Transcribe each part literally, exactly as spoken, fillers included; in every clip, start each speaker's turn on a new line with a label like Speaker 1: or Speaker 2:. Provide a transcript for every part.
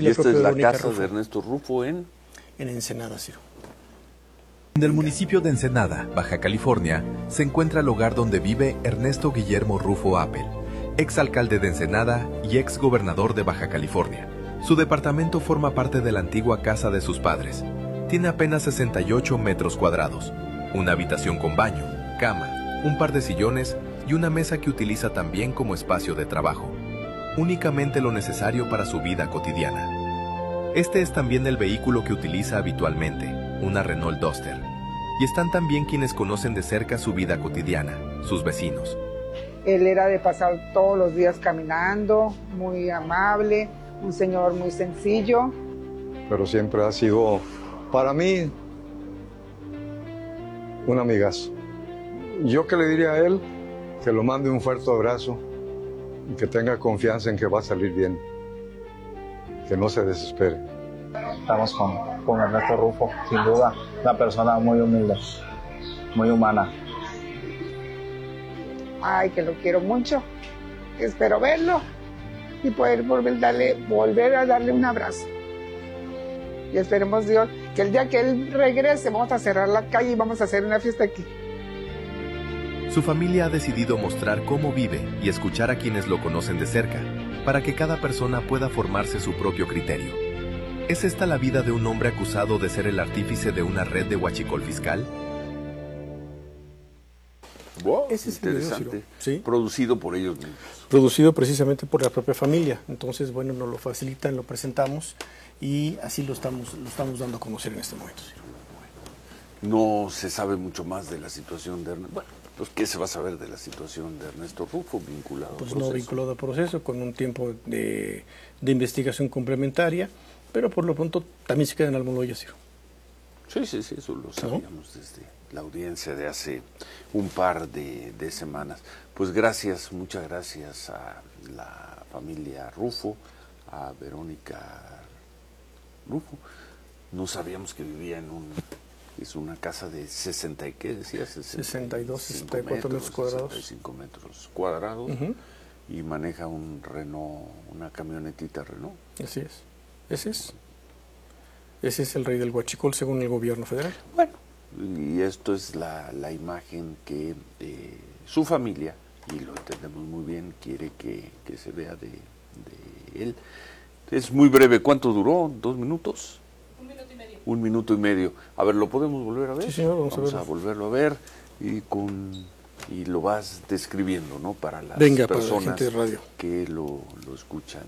Speaker 1: Y, y esta es la casa Rufo. de Ernesto Rufo en...
Speaker 2: En Ensenada, Ciro.
Speaker 3: En el municipio de Ensenada, Baja California, se encuentra el hogar donde vive Ernesto Guillermo Rufo Appel, exalcalde de Ensenada y ex gobernador de Baja California. Su departamento forma parte de la antigua casa de sus padres. Tiene apenas sesenta y ocho metros cuadrados, una habitación con baño, cama, un par de sillones y una mesa que utiliza también como espacio de trabajo. Únicamente lo necesario para su vida cotidiana. Este es también el vehículo que utiliza habitualmente, una Renault Duster. Y están también quienes conocen de cerca su vida cotidiana, sus vecinos.
Speaker 4: Él era de pasar todos los días caminando, muy amable, un señor muy sencillo.
Speaker 5: Pero siempre ha sido, para mí, un amigazo. Yo que le diría a él que lo mande un fuerte abrazo y que tenga confianza en que va a salir bien, que no se desespere.
Speaker 6: Estamos con, con Ernesto Rufo, sin duda, una persona muy humilde, muy humana.
Speaker 4: Ay, que lo quiero mucho, que espero verlo y poder volver, darle, volver a darle un abrazo. Y esperemos, Dios, que el día que él regrese vamos a cerrar la calle y vamos a hacer una fiesta aquí.
Speaker 3: Su familia ha decidido mostrar cómo vive y escuchar a quienes lo conocen de cerca, para que cada persona pueda formarse su propio criterio. ¿Es esta la vida de un hombre acusado de ser el artífice de una red de huachicol fiscal?
Speaker 1: Wow,
Speaker 2: Ese es
Speaker 1: interesante.
Speaker 2: El ¿sí?
Speaker 1: Producido por ellos mismos.
Speaker 2: Producido precisamente por la propia familia. Entonces, bueno, nos lo facilitan, lo presentamos y así lo estamos, lo estamos dando a conocer en este momento.
Speaker 1: No se sabe mucho más de la situación de Ernesto. Bueno, pues ¿qué se va a saber de la situación de Ernesto Rufo vinculado
Speaker 2: pues
Speaker 1: al proceso?
Speaker 2: No vinculado al proceso, con un tiempo de, de investigación complementaria, pero por lo pronto también se queda en Almoloya, Ciro.
Speaker 1: Sí, sí, sí, eso lo sabíamos, ¿no? Desde la audiencia de hace un par de, de semanas. Pues gracias, muchas gracias a la familia Rufo, a Verónica Rufo. No sabíamos que vivía en un... Es una casa de sesenta, ¿qué decías?
Speaker 2: sesenta y dos, sesenta y cuatro metros cuadrados.
Speaker 1: sesenta y cinco metros cuadrados.
Speaker 2: Uh-huh.
Speaker 1: Y maneja un Renault, una camionetita Renault.
Speaker 2: Así es. Ese es. Ese es el rey del huachicol según el gobierno federal.
Speaker 1: Bueno, y esto es la, la imagen que eh, su familia, y lo entendemos muy bien, quiere que, que se vea de, de él. Es muy breve. ¿Cuánto duró? ¿Dos minutos?
Speaker 7: Un minuto y medio.
Speaker 1: Un minuto y medio. A ver, ¿lo podemos volver a ver?
Speaker 2: Sí, señor, vamos,
Speaker 1: vamos
Speaker 2: a,
Speaker 1: a volverlo a ver y con y lo vas describiendo, ¿no? Para las
Speaker 2: Venga,
Speaker 1: personas
Speaker 2: para la gente de radio.
Speaker 1: que lo, lo escuchan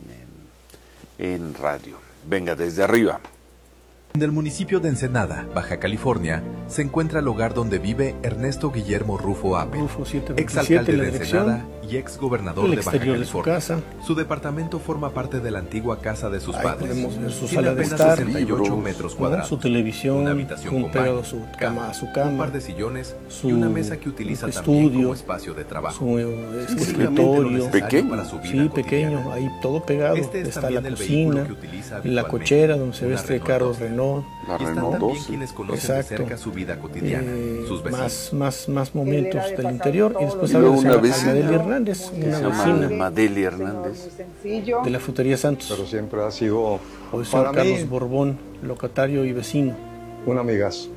Speaker 1: en, en radio. Venga, desde arriba.
Speaker 3: En el municipio de Ensenada, Baja California, se encuentra el hogar donde vive Ernesto Guillermo Rufo Appel,
Speaker 2: Rufo setecientos veintisiete,
Speaker 3: exalcalde
Speaker 2: la
Speaker 3: de Ensenada y ex gobernador de Baja
Speaker 2: exterior
Speaker 3: California.
Speaker 2: De su, casa.
Speaker 3: Su departamento forma parte de la antigua casa de sus
Speaker 2: Ahí
Speaker 3: padres.
Speaker 2: podemos ver su
Speaker 3: Tiene
Speaker 2: sala de
Speaker 3: apenas
Speaker 2: estar,
Speaker 3: sesenta y ocho metros cuadrados,
Speaker 2: su televisión,
Speaker 3: una habitación
Speaker 2: un
Speaker 3: con
Speaker 2: pegado
Speaker 3: baño,
Speaker 2: su cama, su cama,
Speaker 3: un par de sillones
Speaker 2: su
Speaker 3: y una mesa que utiliza
Speaker 2: estudio,
Speaker 3: también como espacio de trabajo.
Speaker 2: Su
Speaker 3: Sí,
Speaker 2: escritorio,
Speaker 1: pequeño,
Speaker 3: para su vida
Speaker 2: sí,
Speaker 3: cotidiana.
Speaker 2: pequeño, ahí todo pegado.
Speaker 3: Este es
Speaker 2: está la
Speaker 3: el
Speaker 2: cocina, la cochera donde se ve este carro Renault.
Speaker 1: La
Speaker 3: Y están
Speaker 1: Renault
Speaker 3: también
Speaker 1: doce.
Speaker 3: quienes conocen
Speaker 2: Exacto.
Speaker 3: de cerca su vida cotidiana,
Speaker 2: Eh,
Speaker 3: sus vecinos.
Speaker 2: más, más, más momentos
Speaker 4: Él era de
Speaker 2: del
Speaker 4: pasar
Speaker 2: interior y
Speaker 4: todos
Speaker 2: después
Speaker 1: Y
Speaker 2: habla
Speaker 1: luego
Speaker 2: de
Speaker 1: una
Speaker 2: Madeli
Speaker 1: vecina,
Speaker 2: Hernández,
Speaker 4: muy
Speaker 2: una
Speaker 1: se llama
Speaker 2: vecina
Speaker 1: Madeli
Speaker 4: señor
Speaker 1: Hernández.
Speaker 4: muy sencillo.
Speaker 2: de la frutería Santos.
Speaker 5: Pero siempre ha sido,
Speaker 2: Hoy
Speaker 5: para
Speaker 2: son Carlos
Speaker 5: mí,
Speaker 2: Borbón, locatario y vecino.
Speaker 5: un amigazo.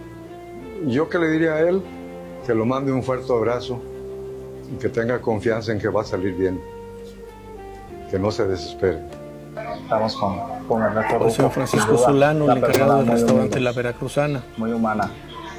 Speaker 5: Yo que le diría a él que lo mande un fuerte abrazo y que tenga confianza en que va a salir bien, que no se desespere.
Speaker 6: Estamos con, con Ernesto
Speaker 2: Hoy
Speaker 6: Rufo,
Speaker 2: señor Francisco
Speaker 6: sin duda,
Speaker 2: Solano,
Speaker 6: una
Speaker 2: el encargado del
Speaker 6: persona muy
Speaker 2: restaurante
Speaker 6: humilde,
Speaker 2: La Veracruzana.
Speaker 6: muy humana.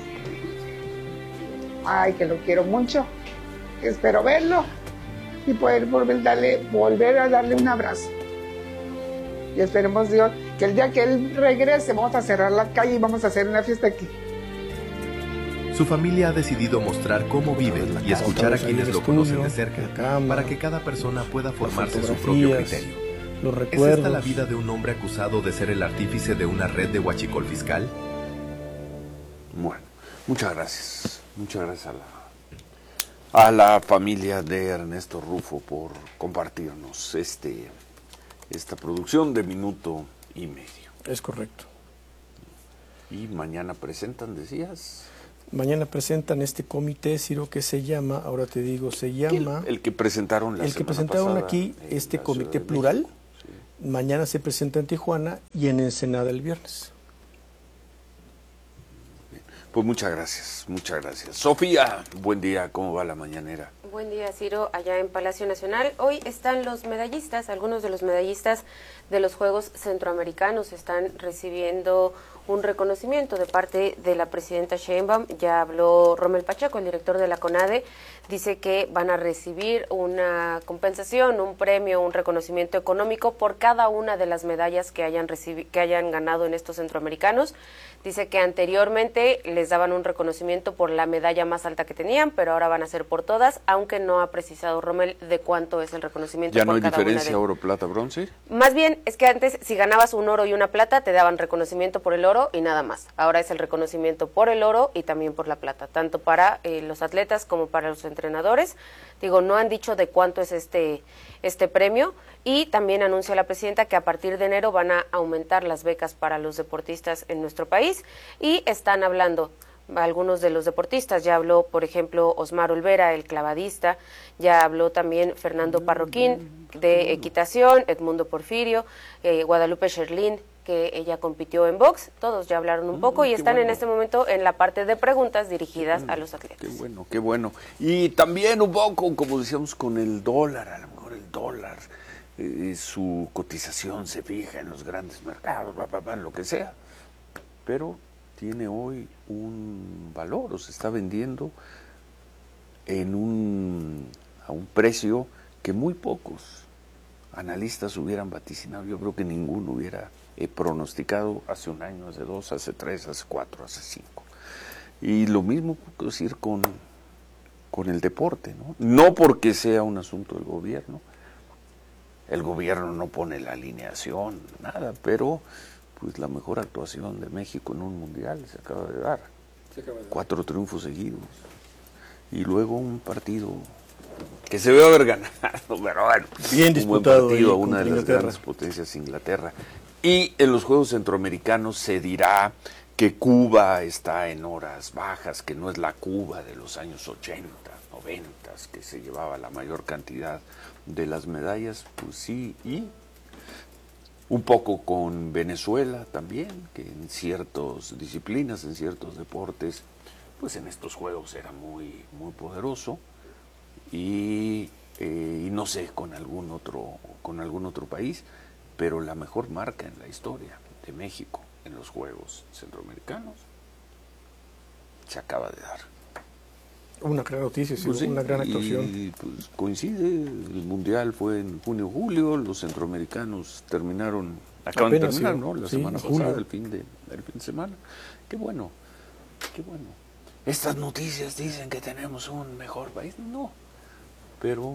Speaker 4: Ay, que lo quiero mucho, que espero verlo y poder volver, darle, volver a darle un abrazo. Y esperemos, Dios, que el día que él regrese vamos a cerrar la calle y vamos a hacer una fiesta aquí.
Speaker 3: Su familia ha decidido mostrar cómo vive y escuchar a quienes lo conocen de cerca,
Speaker 2: la cama,
Speaker 3: para que cada persona pueda formarse su propio
Speaker 2: fotografías,
Speaker 3: criterio.
Speaker 2: los
Speaker 3: ¿Es
Speaker 2: recuerdos.
Speaker 3: esta la vida de un hombre acusado de ser el artífice de una red de huachicol fiscal?
Speaker 1: Bueno, muchas gracias. Muchas gracias a la, a la familia de Ernesto Rufo por compartirnos este esta producción de minuto y medio.
Speaker 2: Es correcto.
Speaker 1: Y mañana presentan, decías.
Speaker 2: Mañana presentan este comité, Ciro, que se llama, ahora te digo, se llama...
Speaker 1: El, el que presentaron la
Speaker 2: El que
Speaker 1: semana
Speaker 2: presentaron
Speaker 1: pasada
Speaker 2: aquí,
Speaker 1: en
Speaker 2: este
Speaker 1: la
Speaker 2: comité
Speaker 1: Ciudad de
Speaker 2: plural,
Speaker 1: México,
Speaker 2: Mañana se presenta en Tijuana y en Ensenada el viernes.
Speaker 1: Pues muchas gracias, muchas gracias. Sofía, buen día, ¿cómo va la mañanera?
Speaker 7: Buen día, Ciro, allá en Palacio Nacional. Hoy están los medallistas, algunos de los medallistas de los Juegos Centroamericanos están recibiendo un reconocimiento de parte de la presidenta Sheinbaum. Ya habló Rommel Pacheco, el director de la CONADE, dice que van a recibir una compensación, un premio, un reconocimiento económico por cada una de las medallas que hayan recibi- que hayan ganado en estos centroamericanos. Dice que anteriormente les daban un reconocimiento por la medalla más alta que tenían, pero ahora van a ser por todas, aunque no ha precisado Rommel de cuánto es el reconocimiento.
Speaker 1: ¿Ya no hay
Speaker 7: por cada
Speaker 1: diferencia
Speaker 7: una de...
Speaker 1: oro, plata, bronce?
Speaker 7: Más bien, es que antes si ganabas un oro y una plata, te daban reconocimiento por el oro y nada más. Ahora es el reconocimiento por el oro y también por la plata, tanto para eh, los atletas como para los entrenadores. Digo, no han dicho de cuánto es este, este premio, y también anuncia la presidenta que a partir de enero van a aumentar las becas para los deportistas en nuestro país, y están hablando algunos de los deportistas. Ya habló, por ejemplo, Osmar Olvera, el clavadista, ya habló también Fernando Parroquín de equitación, Edmundo Porfirio, eh, Guadalupe Sherlin, que ella compitió en box. Todos ya hablaron un poco y están
Speaker 1: bueno.
Speaker 7: en este momento en la parte de preguntas dirigidas
Speaker 1: bueno,
Speaker 7: a los atletas.
Speaker 1: Qué bueno, qué bueno. Y también un poco, como decíamos, con el dólar, a lo mejor el dólar, eh, su cotización se fija en los grandes mercados, bla, bla, bla, lo que sea, pero tiene hoy un valor, o se está vendiendo en un a un precio que muy pocos analistas hubieran vaticinado. Yo creo que ninguno hubiera eh, pronosticado hace un año, hace dos, hace tres, hace cuatro, hace cinco. Y lo mismo puedo decir con, con el deporte, ¿no? No porque sea un asunto del gobierno, el gobierno no pone la alineación, nada, pero pues la mejor actuación de México en un mundial se acaba de dar. Se acaba de dar. Cuatro triunfos seguidos. Y luego un partido que se debe haber ganado, pero bueno,
Speaker 2: bien disputado,
Speaker 1: un buen partido a una de las
Speaker 2: Inglaterra.
Speaker 1: grandes potencias, Inglaterra. Y en los Juegos Centroamericanos se dirá que Cuba está en horas bajas, que no es la Cuba de los años ochenta, noventa, que se llevaba la mayor cantidad de las medallas, pues sí, y un poco con Venezuela también, que en ciertas disciplinas, en ciertos deportes, pues en estos juegos era muy, muy poderoso, y, eh, y no sé con algún otro, con algún otro país, pero la mejor marca en la historia de México en los Juegos Centroamericanos se acaba de dar.
Speaker 2: Una gran noticia, sí,
Speaker 1: Pues sí,
Speaker 2: una gran actuación.
Speaker 1: Y pues coincide, el Mundial fue en junio-julio, los centroamericanos terminaron, acaban
Speaker 2: Apenas,
Speaker 1: de terminar,
Speaker 2: sí,
Speaker 1: ¿no? La
Speaker 2: sí,
Speaker 1: semana
Speaker 2: julio.
Speaker 1: pasada, el fin, de, el fin de semana. Qué bueno, qué bueno. Estas noticias dicen que tenemos un mejor país, no, pero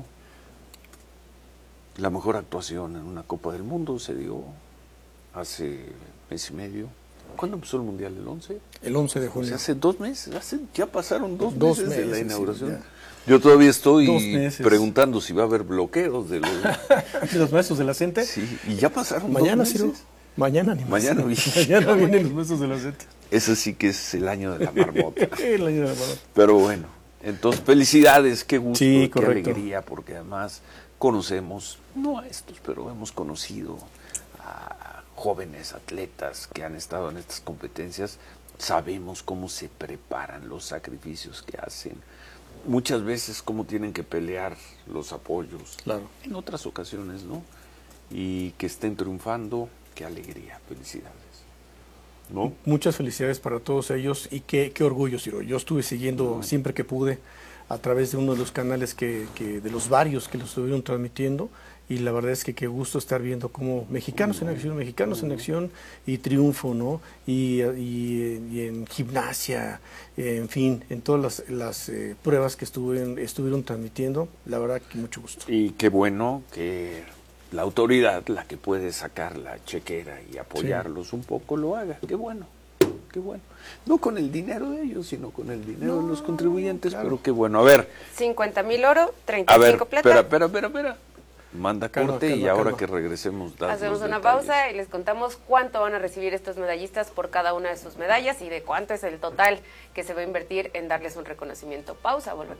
Speaker 1: la mejor actuación en una Copa del Mundo se dio hace mes y medio. ¿Cuándo empezó el Mundial? ¿El once?
Speaker 2: El once de
Speaker 1: O
Speaker 2: junio.
Speaker 1: sea, hace dos meses, hace, ya pasaron dos,
Speaker 2: Dos
Speaker 1: meses, de la
Speaker 2: meses,
Speaker 1: inauguración.
Speaker 2: sí,
Speaker 1: Yo todavía estoy
Speaker 2: Dos meses.
Speaker 1: preguntando si va a haber bloqueos de los...
Speaker 2: ¿De los maestros de la C E N T E?
Speaker 1: Sí, y ya pasaron
Speaker 2: Mañana,
Speaker 1: dos
Speaker 2: Ciro.
Speaker 1: meses.
Speaker 2: Mañana ni más.
Speaker 1: Mañana viene.
Speaker 2: Mañana vienen los maestros de la C E N T E.
Speaker 1: Ese sí que es el año de la marmota.
Speaker 2: El año de la marmota.
Speaker 1: Pero bueno, entonces felicidades, qué gusto,
Speaker 2: Sí,
Speaker 1: qué
Speaker 2: correcto.
Speaker 1: alegría, porque además conocemos, no a estos, pero hemos conocido a jóvenes atletas que han estado en estas competencias. Sabemos cómo se preparan, los sacrificios que hacen, muchas veces cómo tienen que pelear los apoyos,
Speaker 2: Claro.
Speaker 1: en otras ocasiones, ¿no? Y que estén triunfando, qué alegría, felicidades, ¿no?
Speaker 2: Muchas felicidades para todos ellos y qué, qué orgullo, Ciro. Yo estuve siguiendo siempre que pude a través de uno de los canales que, que de los varios que lo estuvieron transmitiendo, y la verdad es que qué gusto estar viendo como mexicanos en acción, mexicanos en acción y triunfo, ¿no? Y, y, y en gimnasia, en fin, en todas las, las eh, pruebas que estuvieron, estuvieron transmitiendo, la verdad que mucho gusto.
Speaker 1: Y qué bueno que la autoridad, la que puede sacar la chequera y apoyarlos un poco, lo haga. Qué bueno, qué bueno. No con el dinero de ellos, sino con el dinero de los contribuyentes,
Speaker 2: claro.
Speaker 1: pero qué bueno. A ver,
Speaker 7: cincuenta mil oro, treinta
Speaker 1: a
Speaker 7: y
Speaker 1: ver,
Speaker 7: cinco plata.
Speaker 1: espera, espera, espera, espera. Manda
Speaker 2: Calma,
Speaker 1: corte
Speaker 2: calma,
Speaker 1: y ahora
Speaker 2: calma.
Speaker 1: que regresemos das
Speaker 7: Hacemos
Speaker 1: los
Speaker 7: una
Speaker 1: detalles.
Speaker 7: pausa y les contamos cuánto van a recibir estos medallistas por cada una de sus medallas y de cuánto es el total que se va a invertir en darles un reconocimiento. Pausa, volvemos.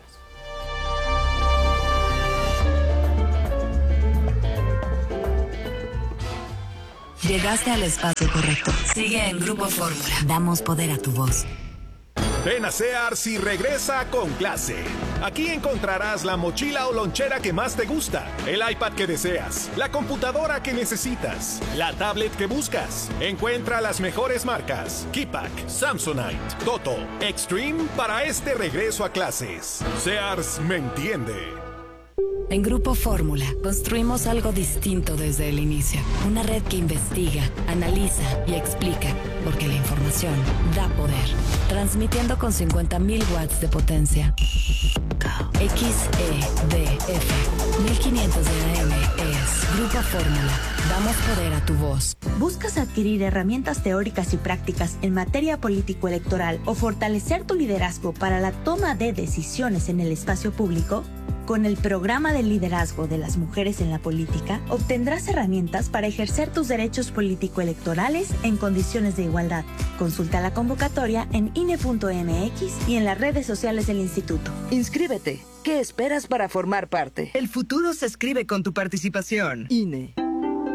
Speaker 8: Llegaste al espacio correcto. Sigue en Grupo Fórmula. Damos poder a tu voz.
Speaker 9: Ven a Sears y regresa con clase. Aquí encontrarás la mochila o lonchera que más te gusta, el iPad que deseas, la computadora que necesitas, la tablet que buscas. Encuentra las mejores marcas: Keypack, Samsonite, Toto, Extreme para este regreso a clases. Sears me entiende.
Speaker 8: En Grupo Fórmula construimos algo distinto desde el inicio. Una red que investiga, analiza y explica, porque la información da poder. Transmitiendo con cincuenta mil watts de potencia. X E D F mil quinientos de A M es Grupo Fórmula. Damos poder a tu voz.
Speaker 10: ¿Buscas adquirir herramientas teóricas y prácticas en materia político-electoral o fortalecer tu liderazgo para la toma de decisiones en el espacio público? Con el programa de liderazgo de las mujeres en la política, obtendrás herramientas para ejercer tus derechos político-electorales en condiciones de igualdad. Consulta la convocatoria en I N E punto M X y en las redes sociales del instituto.
Speaker 11: Inscríbete. ¿Qué esperas para formar parte? El futuro se escribe con tu participación. I N E.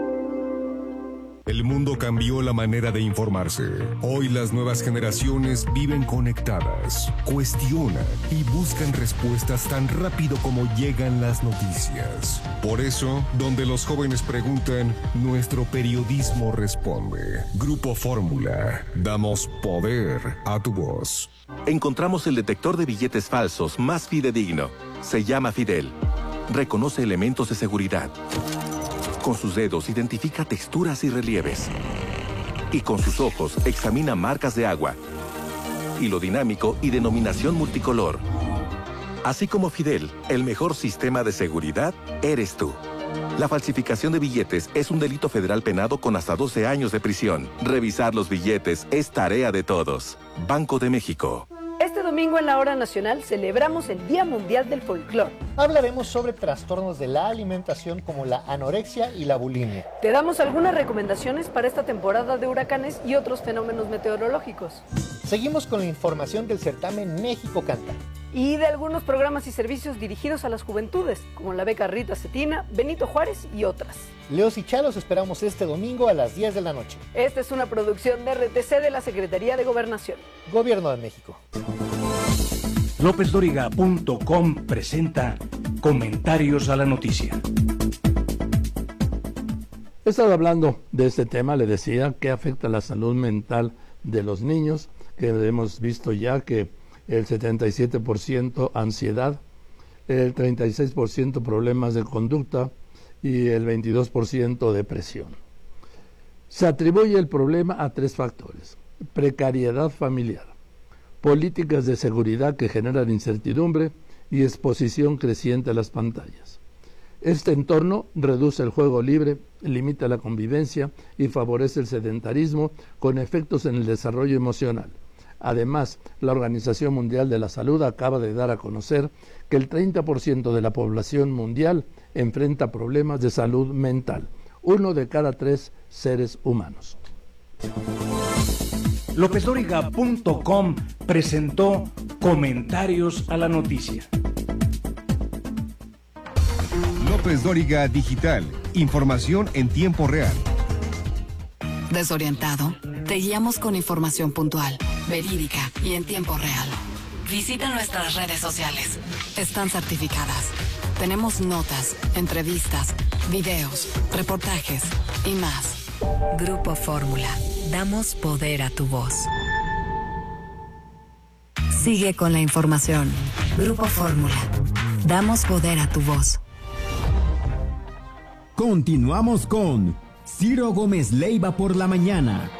Speaker 12: El mundo cambió la manera de informarse. Hoy las nuevas generaciones viven conectadas, cuestionan y buscan respuestas tan rápido como llegan las noticias. Por eso, donde los jóvenes preguntan, nuestro periodismo responde. Grupo Fórmula. Damos poder a tu voz.
Speaker 13: Encontramos el detector de billetes falsos más fidedigno. Se llama Fidel. Reconoce elementos de seguridad. Con sus dedos identifica texturas y relieves. Y con sus ojos examina marcas de agua, hilo dinámico y denominación multicolor. Así como Fidel, el mejor sistema de seguridad eres tú. La falsificación de billetes es un delito federal penado con hasta doce años de prisión. Revisar los billetes es tarea de todos. Banco de México.
Speaker 14: Este domingo en la Hora Nacional celebramos el Día Mundial del Folclor.
Speaker 15: Hablaremos sobre trastornos de la alimentación como la anorexia y la bulimia.
Speaker 14: Te damos algunas recomendaciones para esta temporada de huracanes y otros fenómenos meteorológicos.
Speaker 15: Seguimos con la información del certamen México Canta.
Speaker 14: Y de algunos programas y servicios dirigidos a las juventudes, como la beca Rita Cetina, Benito Juárez y otras.
Speaker 15: Leos y Chalos esperamos este domingo a las diez de la noche.
Speaker 14: Esta es una producción de R T C de la Secretaría de Gobernación.
Speaker 15: Gobierno de México.
Speaker 16: López Dóriga punto com presenta Comentarios a la Noticia.
Speaker 17: He estado hablando de este tema, le decía, que afecta la salud mental de los niños, que hemos visto ya que el setenta y siete por ciento ansiedad, el treinta y seis por ciento problemas de conducta y el veintidós por ciento depresión. Se atribuye el problema a tres factores: precariedad familiar, políticas de seguridad que generan incertidumbre y exposición creciente a las pantallas. Este entorno reduce el juego libre, limita la convivencia y favorece el sedentarismo con efectos en el desarrollo emocional. Además, la Organización Mundial de la Salud acaba de dar a conocer que el treinta por ciento de la población mundial enfrenta problemas de salud mental, uno de cada tres seres humanos.
Speaker 16: López Dóriga punto com presentó Comentarios a la Noticia.
Speaker 12: López Dóriga Digital. Información en tiempo real.
Speaker 8: ¿Desorientado? Te guiamos con información puntual, verídica y en tiempo real. Visita nuestras redes sociales. Están certificadas. Tenemos notas, entrevistas, videos, reportajes y más. Grupo Fórmula. Damos poder a tu voz. Sigue con la información. Grupo Fórmula. Damos poder a tu voz.
Speaker 18: Continuamos con Ciro Gómez Leiva por la mañana.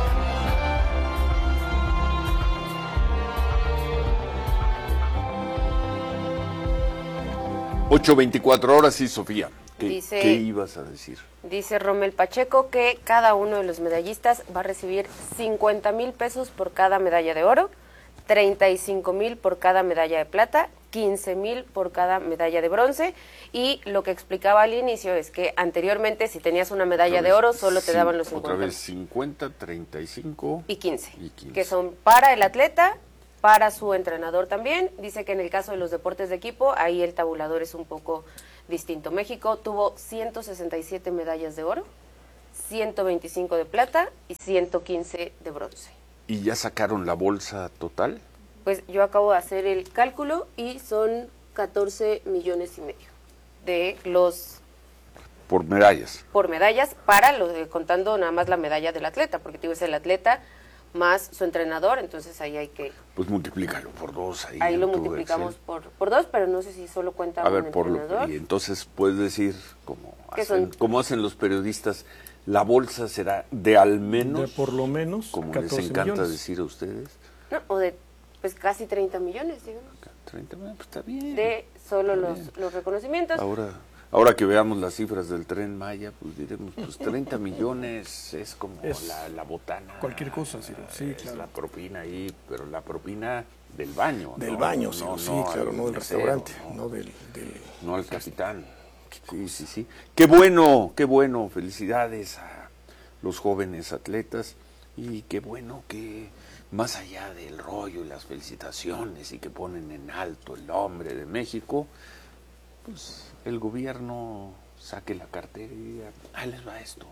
Speaker 1: ocho veinticuatro horas y Sofía, ¿qué,
Speaker 7: Dice,
Speaker 1: ¿qué ibas a decir?
Speaker 7: Dice Rommel Pacheco que cada uno de los medallistas va a recibir cincuenta mil pesos por cada medalla de oro, treinta y cinco mil por cada medalla de plata, quince mil por cada medalla de bronce, y lo que explicaba al inicio es que anteriormente si tenías una medalla de oro solo te daban los cincuenta.
Speaker 1: Otra vez cincuenta, treinta y cinco
Speaker 7: y quince,
Speaker 1: y quince,
Speaker 7: que son para el atleta, para su entrenador también. Dice que en el caso de los deportes de equipo, ahí el tabulador es un poco distinto. México tuvo ciento sesenta y siete medallas de oro, ciento veinticinco de plata y ciento quince de bronce.
Speaker 1: ¿Y ya sacaron la bolsa total?
Speaker 7: Pues yo acabo de hacer el cálculo y son catorce millones y medio de los...
Speaker 1: Por medallas.
Speaker 7: Por medallas, para lo de, contando nada más la medalla del atleta, porque digo, es el atleta más su entrenador, entonces ahí hay que...
Speaker 1: Pues multiplícalo por dos. Ahí,
Speaker 7: ahí lo multiplicamos por, por dos, pero no sé si solo cuenta
Speaker 1: a
Speaker 7: un
Speaker 1: ver, por
Speaker 7: entrenador.
Speaker 1: Lo, y entonces puedes decir, como hacen,
Speaker 7: son?
Speaker 1: como hacen los periodistas, la bolsa será de al menos...
Speaker 2: De por lo menos
Speaker 1: como les encanta
Speaker 2: millones.
Speaker 1: decir a ustedes.
Speaker 7: No, o de pues casi treinta millones, digamos.
Speaker 1: treinta millones, pues está bien.
Speaker 7: De solo
Speaker 1: está
Speaker 7: los,
Speaker 1: bien.
Speaker 7: los reconocimientos.
Speaker 1: Ahora... Ahora que veamos las cifras del Tren Maya, pues diremos, pues treinta millones es como
Speaker 2: es
Speaker 1: la, la botana.
Speaker 2: Cualquier cosa, sí, sí,
Speaker 1: es
Speaker 2: claro.
Speaker 1: La propina ahí, pero la propina del baño.
Speaker 2: Del
Speaker 1: ¿no?
Speaker 2: baño,
Speaker 1: no,
Speaker 2: sí,
Speaker 1: no,
Speaker 2: sí,
Speaker 1: no
Speaker 2: claro, no del
Speaker 1: mesero,
Speaker 2: restaurante,
Speaker 1: no,
Speaker 2: no del, del...
Speaker 1: No al capitán. Sí, sí, sí. Qué bueno, qué bueno. Felicidades a los jóvenes atletas y qué bueno que más allá del rollo y las felicitaciones y que ponen en alto el nombre de México, pues el gobierno saque la cartera y diga, ahí les va esto.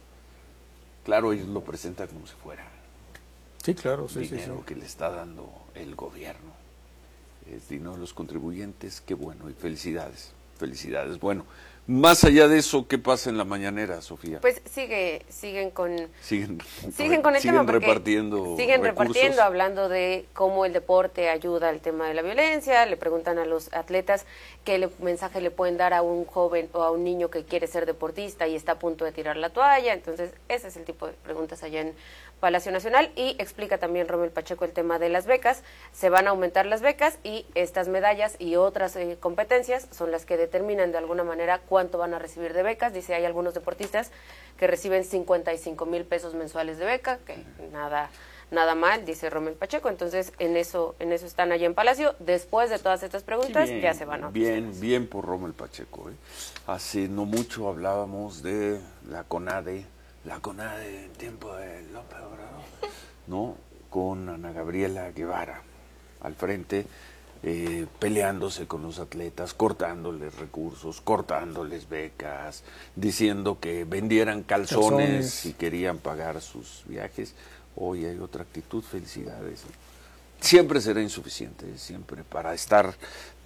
Speaker 1: Claro, ellos lo presentan como si fuera
Speaker 2: sí, claro, sí,
Speaker 1: dinero
Speaker 2: sí, sí.
Speaker 1: que le está dando el gobierno. Es dinero de los contribuyentes, qué bueno, y felicidades, felicidades. Bueno, más allá de eso, ¿qué pasa en la mañanera, Sofía?
Speaker 7: Pues sigue, siguen con
Speaker 1: siguen,
Speaker 7: siguen con el
Speaker 1: siguen
Speaker 7: tema porque
Speaker 1: repartiendo
Speaker 7: siguen
Speaker 1: recursos.
Speaker 7: repartiendo, hablando de cómo el deporte ayuda al tema de la violencia. Le preguntan a los atletas qué le, mensaje le pueden dar a un joven o a un niño que quiere ser deportista y está a punto de tirar la toalla. Entonces, ese es el tipo de preguntas allá en Palacio Nacional. Y explica también Rommel Pacheco el tema de las becas. Se van a aumentar las becas y estas medallas y otras eh, competencias son las que determinan de alguna manera cuánto van a recibir de becas. Dice, hay algunos deportistas que reciben cincuenta y cinco mil pesos mensuales de beca, que nada nada mal, dice Rommel Pacheco. Entonces, en eso en eso están allá en Palacio. Después de todas estas preguntas,
Speaker 1: Sí, bien,
Speaker 7: ya se van a otros
Speaker 1: Bien,
Speaker 7: temas.
Speaker 1: bien por Rommel Pacheco. ¿eh? Hace no mucho hablábamos de la CONADE, la CONADE en tiempo de López Obrador, ¿no? Con Ana Gabriela Guevara al frente, eh, peleándose con los atletas, cortándoles recursos, cortándoles becas, diciendo que vendieran calzones, calzones. si querían pagar sus viajes. Hoy hay otra actitud, felicidades. Siempre será insuficiente, siempre para estar,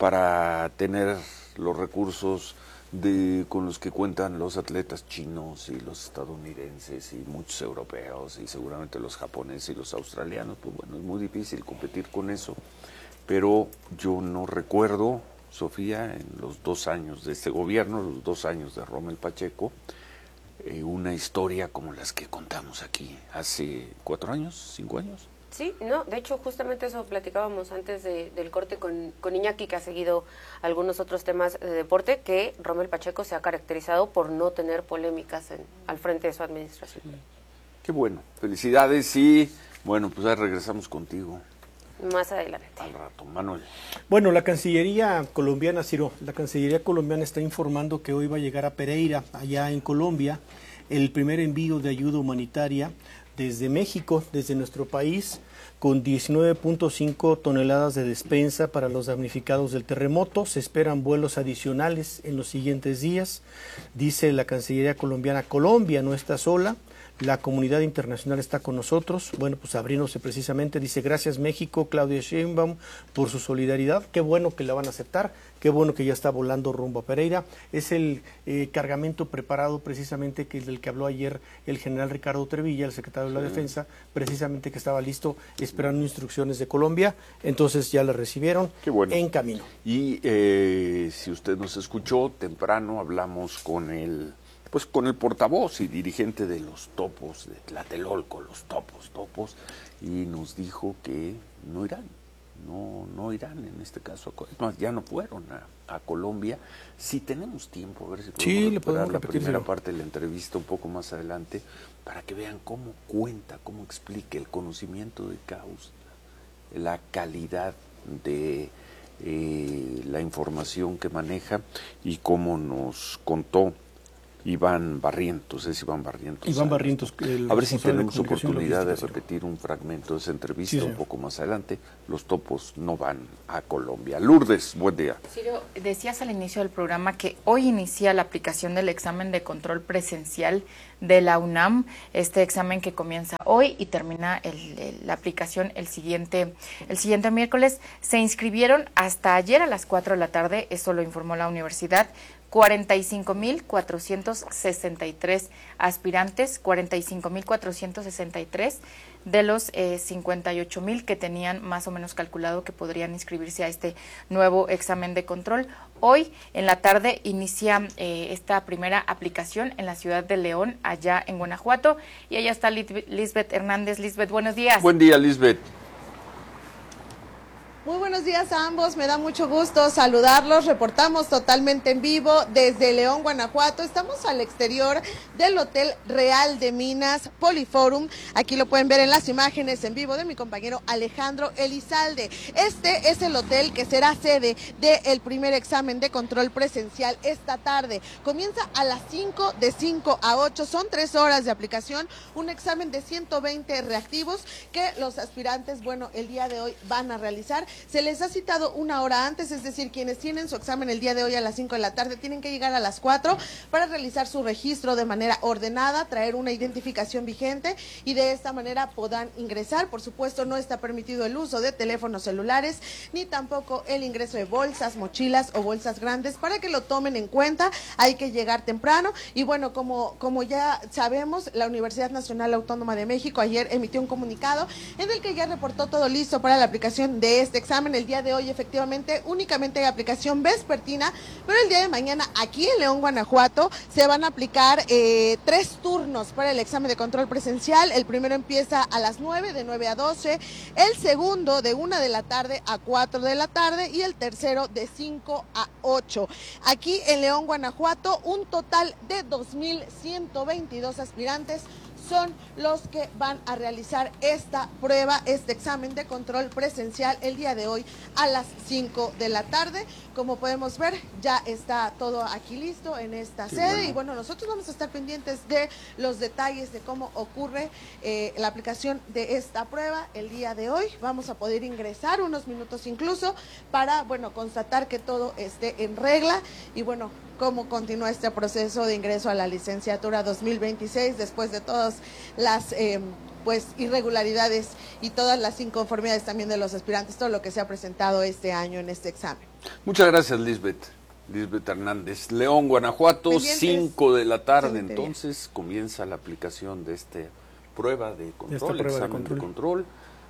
Speaker 1: para tener los recursos de con los que cuentan los atletas chinos y los estadounidenses y muchos europeos y seguramente los japoneses y los australianos. Pues bueno, es muy difícil competir con eso. Pero yo no recuerdo, Sofía, en los dos años de este gobierno, los dos años de Rommel Pacheco, eh, una historia como las que contamos aquí hace cuatro años, cinco años.
Speaker 7: Sí, no, de hecho justamente eso platicábamos antes de, del corte con, con Iñaki, que ha seguido algunos otros temas de deporte, que Rommel Pacheco se ha caracterizado por no tener polémicas en, al frente de su administración.
Speaker 1: Qué bueno, felicidades y bueno, pues ahí regresamos contigo.
Speaker 7: Más adelante.
Speaker 1: Al rato, Manuel.
Speaker 2: Bueno, la Cancillería colombiana, Ciro, la Cancillería colombiana está informando que hoy va a llegar a Pereira, allá en Colombia, el primer envío de ayuda humanitaria desde México, desde nuestro país, con diecinueve punto cinco toneladas de despensa para los damnificados del terremoto. Se esperan vuelos adicionales en los siguientes días. Dice la Cancillería colombiana, Colombia no está sola. La comunidad internacional está con nosotros. Bueno, pues abriéndose precisamente, dice, gracias México, Claudia Sheinbaum, por su solidaridad. Qué bueno que la van a aceptar, qué bueno que ya está volando rumbo a Pereira. Es el eh, cargamento preparado precisamente que del que habló ayer el general Ricardo Trevilla, el secretario de la sí. Defensa, precisamente que estaba listo esperando instrucciones de Colombia. Entonces ya la recibieron.
Speaker 1: Qué bueno.
Speaker 2: En camino.
Speaker 1: Y eh, si usted nos escuchó temprano, hablamos con el... pues con el portavoz y dirigente de los topos, de Tlatelolco, los topos, topos, y nos dijo que no irán, no no irán en este caso, es más, ya no fueron a, a Colombia. Si tenemos tiempo, a ver si podemos
Speaker 2: sí,
Speaker 1: recuperar la
Speaker 2: repetir,
Speaker 1: primera
Speaker 2: sí.
Speaker 1: parte de la entrevista un poco más adelante, para que vean cómo cuenta, cómo explica el conocimiento de causa, la calidad de eh, la información que maneja y cómo nos contó Iván Barrientos, es Iván Barrientos.
Speaker 2: Iván Barrientos.
Speaker 1: A ver si tenemos oportunidad de repetir un fragmento de esa entrevista sí, un poco más adelante. Los topos no van a Colombia. Lourdes, buen día.
Speaker 19: Ciro, decías al inicio del programa que hoy inicia la aplicación del examen de control presencial de la UNAM, este examen que comienza hoy y termina el, el, la aplicación el siguiente, el siguiente miércoles. Se inscribieron hasta ayer a las cuatro de la tarde, eso lo informó la universidad, cuarenta y cinco mil cuatrocientos sesenta y tres aspirantes, cuarenta y cinco mil cuatrocientos sesenta y tres de los eh, cincuenta y ocho mil que tenían más o menos calculado que podrían inscribirse a este nuevo examen de control. Hoy en la tarde inicia eh, esta primera aplicación en la ciudad de León, allá en Guanajuato, y allá está Lisbeth Hernández. Lisbeth, buenos días.
Speaker 1: Buen día, Lisbeth.
Speaker 20: Muy buenos días a ambos, me da mucho gusto saludarlos. Reportamos totalmente en vivo desde León, Guanajuato. Estamos al exterior del Hotel Real de Minas Poliforum. Aquí lo pueden ver en las imágenes en vivo de mi compañero Alejandro Elizalde. Este es el hotel que será sede del primer examen de control presencial esta tarde. Comienza a las cinco, de cinco a ocho, son tres horas de aplicación, un examen de ciento veinte reactivos que los aspirantes, bueno, el día de hoy van a realizar. Se les ha citado una hora antes, es decir, quienes tienen su examen el día de hoy a las cinco de la tarde tienen que llegar a las cuatro para realizar su registro de manera ordenada, traer una identificación vigente y de esta manera puedan ingresar. Por supuesto, no está permitido el uso de teléfonos celulares ni tampoco el ingreso de bolsas, mochilas o bolsas grandes. Para que lo tomen en cuenta, hay que llegar temprano y bueno, como, como ya sabemos, la Universidad Nacional Autónoma de México ayer emitió un comunicado en el que ya reportó todo listo para la aplicación de este examen. El día de hoy efectivamente únicamente hay aplicación vespertina, pero el día de mañana aquí en León, Guanajuato, se van a aplicar eh, tres turnos para el examen de control presencial. El primero empieza a las nueve, de nueve a doce, el segundo de una de la tarde a cuatro de la tarde y el tercero de cinco a ocho. Aquí en León, Guanajuato, un total de dos mil ciento veintidós aspirantes son los que van a realizar esta prueba, este examen de control presencial el día de hoy a las cinco de la tarde. Como podemos ver, ya está todo aquí listo en esta Qué sede bueno. Y bueno, nosotros vamos a estar pendientes de los detalles de cómo ocurre eh, la aplicación de esta prueba el día de hoy. Vamos a poder ingresar unos minutos incluso para, bueno, constatar que todo esté en regla y bueno, cómo continúa este proceso de ingreso a la licenciatura dos mil veintiséis después de todas las eh, pues irregularidades y todas las inconformidades también de los aspirantes, todo lo que se ha presentado este año en este examen.
Speaker 1: Muchas gracias, Lisbeth. Lisbeth Hernández. León, Guanajuato, cinco de la tarde, entonces comienza la aplicación de esta prueba de control, prueba examen de control. de control.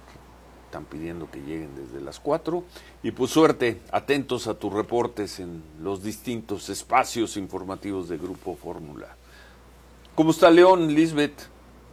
Speaker 1: Están pidiendo que lleguen desde las cuatro y pues suerte, atentos a tus reportes en los distintos espacios informativos de Grupo Fórmula. ¿Cómo está León, Lisbeth?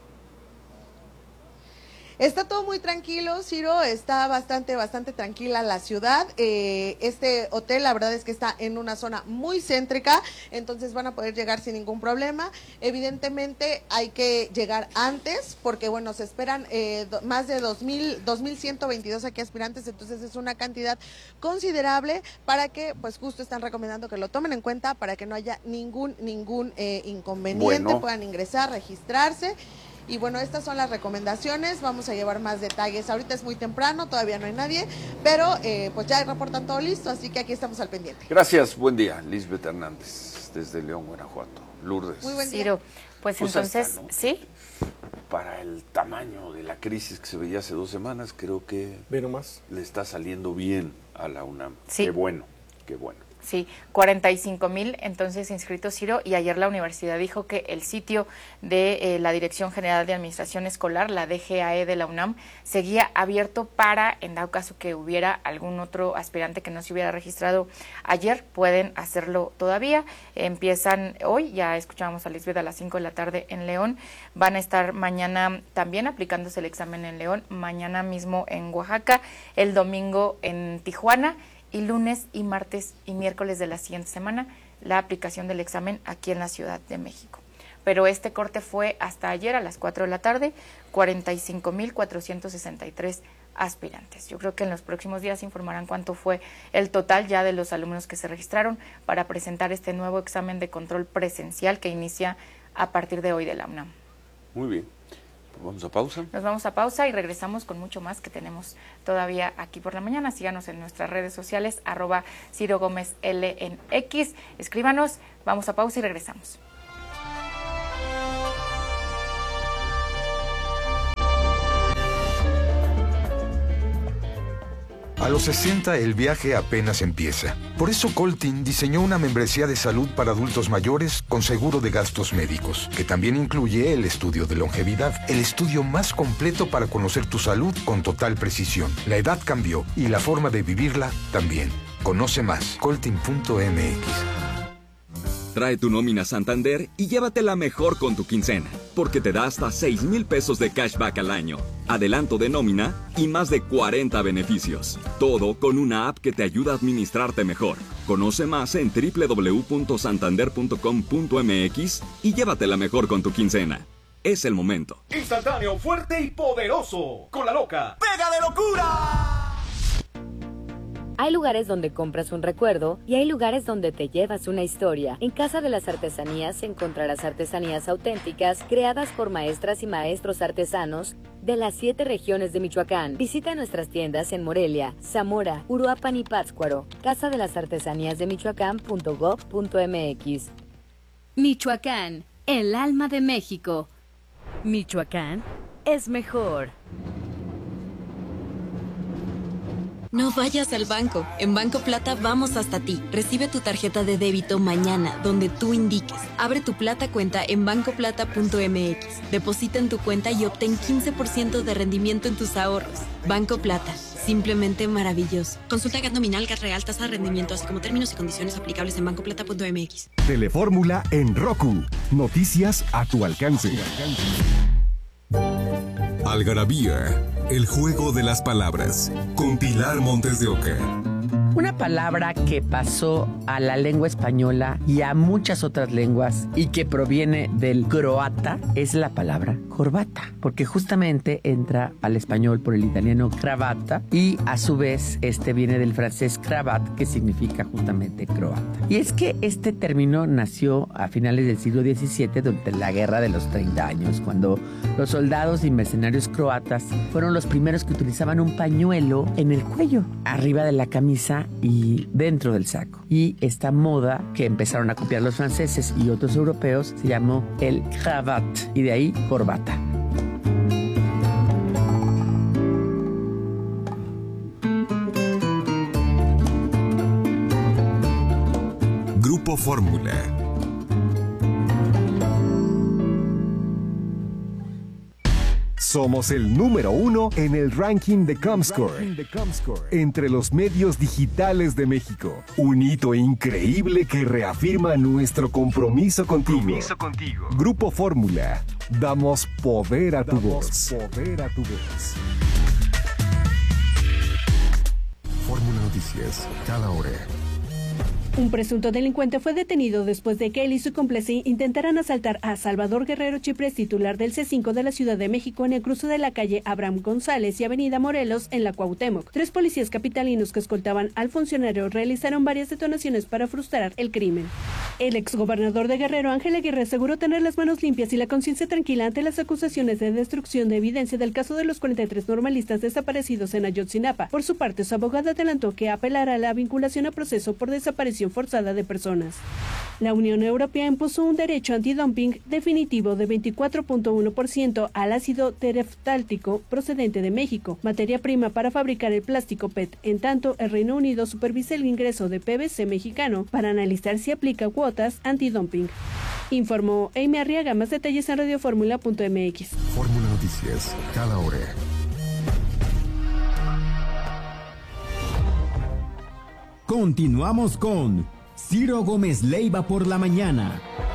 Speaker 20: Está todo muy tranquilo, Ciro, está bastante, bastante tranquila la ciudad. Eh, este hotel, la verdad es que está en una zona muy céntrica, entonces van a poder llegar sin ningún problema. Evidentemente hay que llegar antes, porque bueno, se esperan eh, do, más de dos mil ciento veintidós aquí aspirantes, entonces es una cantidad considerable para que, pues justo están recomendando que lo tomen en cuenta para que no haya ningún, ningún eh, inconveniente, bueno. Puedan ingresar, registrarse. Y bueno, estas son las recomendaciones, vamos a llevar más detalles. Ahorita es muy temprano, todavía no hay nadie, pero eh, pues ya reportan todo listo, así que aquí estamos al pendiente.
Speaker 1: Gracias, buen día, Lisbeth Hernández, desde León, Guanajuato. Lourdes.
Speaker 19: Muy buen día. Ciro, pues, pues entonces, está, ¿no? ¿Sí?
Speaker 1: Para el tamaño de la crisis que se veía hace dos semanas, creo que
Speaker 2: Pero más.
Speaker 1: le está saliendo bien a la UNAM.
Speaker 19: Sí.
Speaker 1: Qué bueno, qué bueno.
Speaker 19: Sí, cuarenta y cinco mil entonces inscritos, Ciro, y ayer la universidad dijo que el sitio de eh, la Dirección General de Administración Escolar, la D G A E de la UNAM, seguía abierto para, en dado caso que hubiera algún otro aspirante que no se hubiera registrado ayer, pueden hacerlo todavía. Empiezan hoy, ya escuchábamos a Lisbeth a las cinco de la tarde en León, van a estar mañana también aplicándose el examen en León, mañana mismo en Oaxaca, el domingo en Tijuana, y lunes y martes y miércoles de la siguiente semana la aplicación del examen aquí en la Ciudad de México. Pero este corte fue hasta ayer a las cuatro de la tarde, cuarenta y cinco mil cuatrocientos sesenta y tres aspirantes. Yo creo que en los próximos días informarán cuánto fue el total ya de los alumnos que se registraron para presentar este nuevo examen de control presencial que inicia a partir de hoy de la UNAM.
Speaker 1: Muy bien. Pues vamos a pausa.
Speaker 19: Nos vamos a pausa y regresamos con mucho más que tenemos todavía aquí por la mañana. Síganos en nuestras redes sociales, arroba Ciro Gómez L en X. Escríbanos, vamos a pausa y regresamos.
Speaker 21: A los sesenta el viaje apenas empieza. Por eso Coltin diseñó una membresía de salud para adultos mayores con seguro de gastos médicos, que también incluye el estudio de longevidad, el estudio más completo para conocer tu salud con total precisión. La edad cambió y la forma de vivirla también. Conoce más, coltin punto m x.
Speaker 22: Trae tu nómina Santander y llévatela mejor con tu quincena, porque te da hasta seis mil pesos de cashback al año, adelanto de nómina y más de cuarenta beneficios. Todo con una app que te ayuda a administrarte mejor. Conoce más en doble u doble u doble u punto santander punto com punto m x y llévatela mejor con tu quincena. Es el momento.
Speaker 9: Instantáneo, fuerte y poderoso. Con la loca. ¡Pega de locura!
Speaker 23: Hay lugares donde compras un recuerdo y hay lugares donde te llevas una historia. En Casa de las Artesanías encontrarás artesanías auténticas creadas por maestras y maestros artesanos de las siete regiones de Michoacán. Visita nuestras tiendas en Morelia, Zamora, Uruapan y Pátzcuaro. Casa de las Artesanías de Michoacán punto gob punto m x.
Speaker 8: Michoacán, el alma de México. Michoacán es mejor.
Speaker 24: No vayas al banco. En Banco Plata vamos hasta ti. Recibe tu tarjeta de débito mañana, donde tú indiques. Abre tu Plata cuenta en banco plata punto m x. Deposita en tu cuenta y obtén quince por ciento de rendimiento en tus ahorros. Banco Plata. Simplemente maravilloso. Consulta G A T nominal, G A T real, tasa de rendimiento, así como términos y condiciones aplicables en banco plata punto m x.
Speaker 12: Telefórmula en Roku. Noticias a tu alcance. Algarabía, el juego de las palabras, con Pilar Montes de Oca.
Speaker 25: Una palabra que pasó a la lengua española y a muchas otras lenguas y que proviene del croata es la palabra corbata, porque justamente entra al español por el italiano cravata y a su vez este viene del francés cravat, que significa justamente croata. Y es que este término nació a finales del siglo diecisiete durante la Guerra de los treinta años, cuando los soldados y mercenarios croatas fueron los primeros que utilizaban un pañuelo en el cuello, arriba de la camisa y dentro del saco. Y esta moda que empezaron a copiar los franceses y otros europeos se llamó el cravat, y de ahí corbata.
Speaker 12: Grupo Fórmula. Somos el número uno en el ranking de Comscore, entre los medios digitales de México. Un hito increíble que reafirma nuestro compromiso contigo. Compromiso contigo. Grupo Fórmula. Damos poder a tu voz. Poder a tu voz. Fórmula Noticias, cada hora.
Speaker 26: Un presunto delincuente fue detenido después de que él y su cómplice intentaran asaltar a Salvador Guerrero Chiprés, titular del C cinco de la Ciudad de México, en el cruce de la calle Abraham González y Avenida Morelos, en la Cuauhtémoc. Tres policías capitalinos que escoltaban al funcionario realizaron varias detonaciones para frustrar el crimen. El exgobernador de Guerrero, Ángel Aguirre, aseguró tener las manos limpias y la conciencia tranquila ante las acusaciones de destrucción de evidencia del caso de los cuarenta y tres normalistas desaparecidos en Ayotzinapa. Por su parte, su abogada adelantó que apelará a la vinculación a proceso por desaparición forzada de personas. La Unión Europea impuso un derecho antidumping definitivo de veinticuatro punto uno por ciento al ácido tereftáltico procedente de México, materia prima para fabricar el plástico P E T. En tanto, el Reino Unido supervisa el ingreso de P V C mexicano para analizar si aplica cuotas antidumping. Informó Amy Arriaga. Más detalles en radioformula punto m x.
Speaker 12: Fórmula Noticias, cada hora.
Speaker 18: Continuamos con Ciro Gómez Leiva por la mañana.